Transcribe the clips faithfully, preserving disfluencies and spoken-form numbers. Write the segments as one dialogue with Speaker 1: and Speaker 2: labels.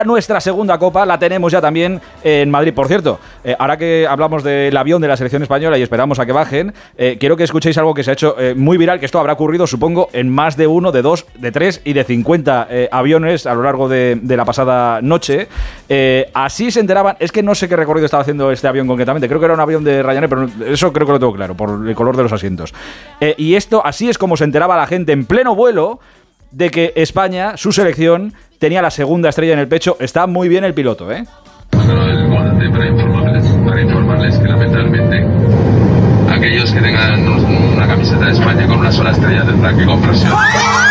Speaker 1: Nuestra segunda copa la tenemos ya también en Madrid. Por cierto, eh, ahora que hablamos del avión de la selección española y esperamos a que bajen, eh, quiero que escuchéis algo que se ha hecho eh, muy viral, que esto habrá ocurrido, supongo, en más de uno, de dos, de tres y de cincuenta eh, aviones a lo largo de, de la pasada noche. Eh, así se enteraban, es que no sé qué recorrido estaba haciendo este avión concretamente, creo que era un avión de Ryanair, pero eso creo que lo tengo claro, por el color de los asientos. Eh, y esto, así es como se enteraba la gente en pleno vuelo de que España, su selección, tenía la segunda estrella en el pecho. Está muy bien el piloto, ¿eh?
Speaker 2: Bueno, el volante para informarles, para informarles que lamentablemente aquellos que tengan una camiseta de España con una sola estrella tendrán que comprarse otra.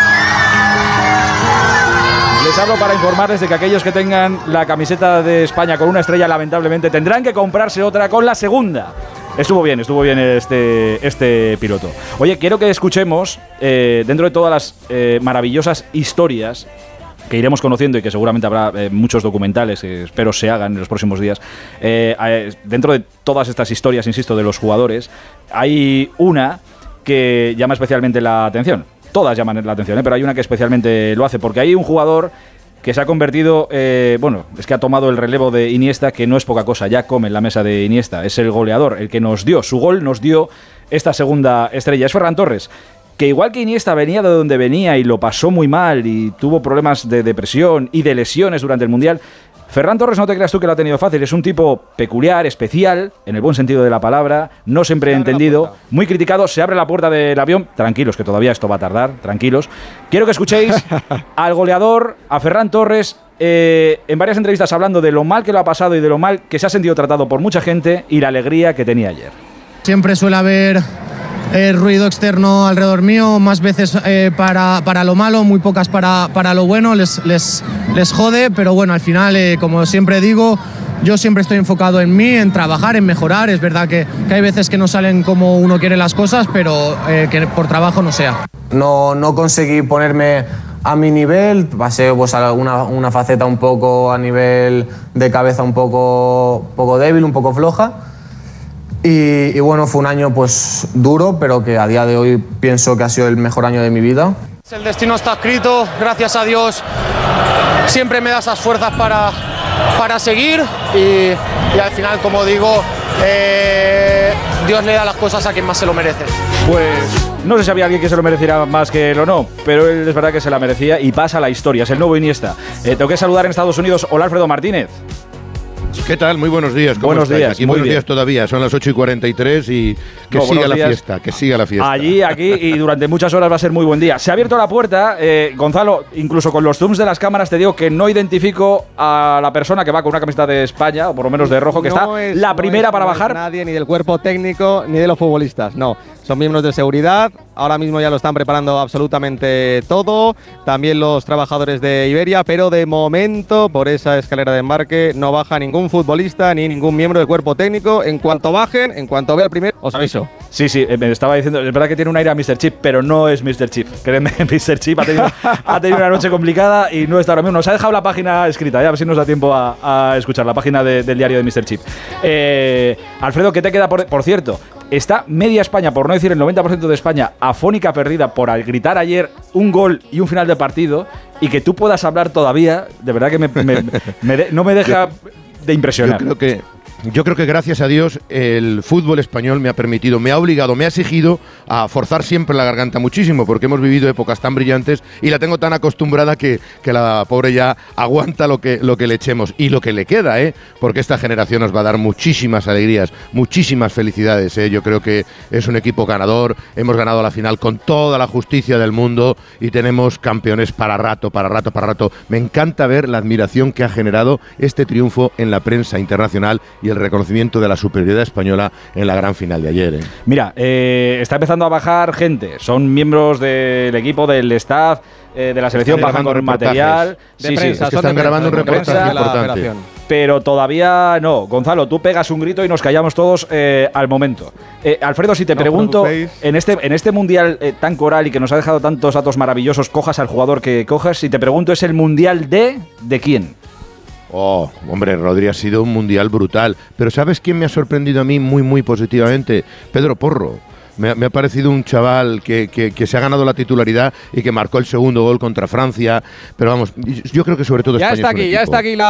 Speaker 1: Les hablo para informarles de que aquellos que tengan la camiseta de España con una estrella, lamentablemente, tendrán que comprarse otra con la segunda. Estuvo bien, estuvo bien este, este piloto. Oye, quiero que escuchemos, eh, dentro de todas las eh, maravillosas historias que iremos conociendo y que seguramente habrá eh, muchos documentales que espero se hagan en los próximos días, eh, eh, dentro de todas estas historias, insisto, de los jugadores, hay una que llama especialmente la atención. Todas llaman la atención, ¿eh? Pero hay una que especialmente lo hace, porque hay un jugador que se ha convertido, eh, bueno, es que ha tomado el relevo de Iniesta, que no es poca cosa, ya come en la mesa de Iniesta, es el goleador, el que nos dio, su gol nos dio esta segunda estrella, es Ferran Torres, que igual que Iniesta venía de donde venía y lo pasó muy mal y tuvo problemas de depresión y de lesiones durante el Mundial, Ferran Torres, no te creas tú que lo ha tenido fácil, es un tipo peculiar, especial, en el buen sentido de la palabra, no siempre entendido, muy criticado, se abre la puerta del avión, tranquilos que todavía esto va a tardar, tranquilos. Quiero que escuchéis al goleador, a Ferran Torres, eh, en varias entrevistas hablando de lo mal que lo ha pasado y de lo mal que se ha sentido tratado por mucha gente y la alegría que tenía ayer.
Speaker 3: Siempre suele haber eh, ruido externo alrededor mío, más veces eh, para, para lo malo, muy pocas para, para lo bueno, les, les, les jode, pero bueno, al final, eh, como siempre digo, yo siempre estoy enfocado en mí, en trabajar, en mejorar. Es verdad que, que hay veces que no salen como uno quiere las cosas, pero eh, que por trabajo no sea.
Speaker 4: No, no conseguí ponerme a mi nivel, pasé pues, una, una faceta un poco a nivel de cabeza un poco, poco débil, un poco floja. Y, y bueno, fue un año pues duro, pero que a día de hoy pienso que ha sido el mejor año de mi vida.
Speaker 3: El destino está escrito, gracias a Dios siempre me da esas fuerzas para, para seguir y, y al final, como digo, eh, Dios le da las cosas a quien más se lo merece.
Speaker 1: Pues no sé si había alguien que se lo mereciera más que él o no, pero él es verdad que se la merecía y pasa a la historia, es el nuevo Iniesta. Eh, tengo que saludar en Estados Unidos, hola Alfredo Martínez.
Speaker 5: ¿Qué tal? Muy buenos días. ¿Cómo
Speaker 1: buenos
Speaker 5: estáis?
Speaker 1: días.
Speaker 5: Aquí
Speaker 1: muy
Speaker 5: buenos
Speaker 1: bien.
Speaker 5: días todavía. Son las ocho y cuarenta y tres y que
Speaker 1: no,
Speaker 5: siga la
Speaker 1: días.
Speaker 5: fiesta. Que siga la fiesta.
Speaker 1: Allí, aquí y durante muchas horas va a ser muy buen día. Se ha abierto la puerta. Eh, Gonzalo, incluso con los zooms de las cámaras te digo que no identifico a la persona que va con una camiseta de España, o por lo menos de rojo, que
Speaker 6: no
Speaker 1: está
Speaker 6: es,
Speaker 1: la primera
Speaker 6: no es,
Speaker 1: para
Speaker 6: no
Speaker 1: bajar.
Speaker 6: Es nadie, ni del cuerpo técnico, ni de los futbolistas. No, son miembros de seguridad. Ahora mismo ya lo están preparando absolutamente todo. También los trabajadores de Iberia, pero de momento, por esa escalera de embarque, no baja ningún futbolista ni ningún miembro del cuerpo técnico. En cuanto bajen, en cuanto vea el primero, os aviso.
Speaker 1: Sí, sí, me estaba diciendo, es verdad que tiene un aire a míster Chip, pero no es míster Chip. Créeme, míster Chip ha tenido, ha tenido una noche complicada y no está ahora mismo. Nos ha dejado la página escrita, ya, a ver si nos da tiempo a, a escuchar la página de, del diario de míster Chip. Eh, Alfredo, ¿qué te queda? Por, por cierto, está media España, por no decir el noventa por ciento de España, afónica perdida por al gritar ayer un gol y un final de partido, y que tú puedas hablar todavía, de verdad que me, me, me de, no me deja de impresionar.
Speaker 5: Yo creo que Yo creo que gracias a Dios el fútbol español me ha permitido, me ha obligado, me ha exigido a forzar siempre la garganta muchísimo, porque hemos vivido épocas tan brillantes y la tengo tan acostumbrada que, que la pobre ya aguanta lo que, lo que le echemos y lo que le queda, ¿eh? Porque esta generación nos va a dar muchísimas alegrías, muchísimas felicidades, ¿eh? Yo creo que es un equipo ganador, hemos ganado la final con toda la justicia del mundo y tenemos campeones para rato, para rato, para rato. Me encanta ver la admiración que ha generado este triunfo en la prensa internacional y el reconocimiento de la superioridad española en la gran final de ayer, ¿eh?
Speaker 1: Mira, eh, está empezando a bajar gente, son miembros del equipo, del staff, eh, de la selección, bajan con material.
Speaker 6: De
Speaker 1: sí,
Speaker 6: prensa,
Speaker 1: sí,
Speaker 5: es que están grabando un reportaje importante.
Speaker 1: Pero todavía no. Gonzalo, tú pegas un grito y nos callamos todos eh, al momento. Eh, Alfredo, si te no pregunto, en este, en este mundial eh, tan coral y que nos ha dejado tantos datos maravillosos, cojas al jugador que cojas, si te pregunto, ¿es el mundial de de quién?
Speaker 5: Oh, hombre, Rodri ha sido un mundial brutal. Pero ¿sabes quién me ha sorprendido a mí muy, muy positivamente? Pedro Porro. Me, me ha parecido un chaval que, que, que se ha ganado la titularidad y que marcó el segundo gol contra Francia. Pero vamos, yo creo que sobre todo
Speaker 6: ya
Speaker 5: España
Speaker 6: está
Speaker 5: es un
Speaker 6: aquí,
Speaker 5: equipo.
Speaker 6: ya está aquí la